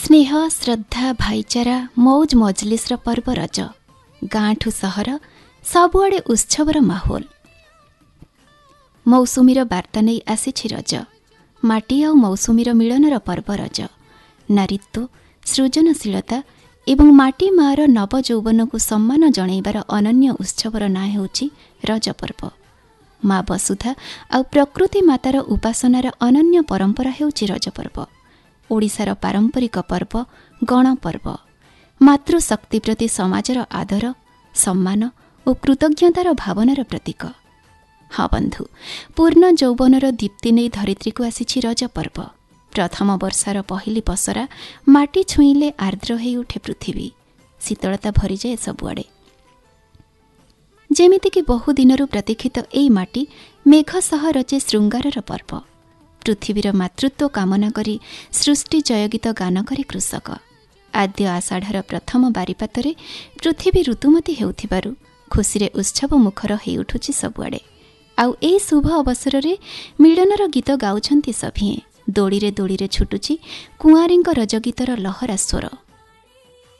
स्नेह श्रद्धा भाईचारा मौज मजलिसर पर्व रज। गाँठु सहर सबुआड़े उत्सवर माहौल। मौसुमीर वार्ता नहीं आसी रज। माटी आ मौसुमीर मिलनर पर्व रज। नारीत्व सृजनशीलता एवं माटी मार नव यौवन को सम्मान जणाइबार अनन्य उत्सवर नाँ हेउछि रज पर्व। माँ वसुधा आ प्रकृति मातार उपासनार अनन्य परंपरा हेउछि रज पर्व। ओडिशार पारंपरिक पर्व गणपर्व। मातृशक्ति प्रति समाजर आदर सम्मान और कृतज्ञतार भावनार प्रतीक। हाँ बंधु, पूर्ण यौवनर दीप्ति नहीं धरित्री को आसी रज पर्व। प्रथम वर्षार पहली पसरा माटी छुईले आर्द्र हो उठे पृथ्वी। शीतलता भरी जाए सबुआड़े। जेमितिकी बहु दिनरू प्रतीक्षित एई माटी मेघ सह रचे श्रृंगारर पर्व। पृथ्वीर मातृत्व कामना करी सृष्टि जयगीत गान करे कृषक। आद्य आषाढ़र प्रथम बारिपातरे पृथ्वी ऋतुमती हेउथिबारु खुशीरे उत्सव मुखर हो उठुछि सबुआड़े। आउ एई शुभ अवसରରେ मिलनर गीत गाउछन्ति सभिए। दोड़ी रे छुटुछि कुआरीଙ୍କ रजगीतर लहरा स्वर।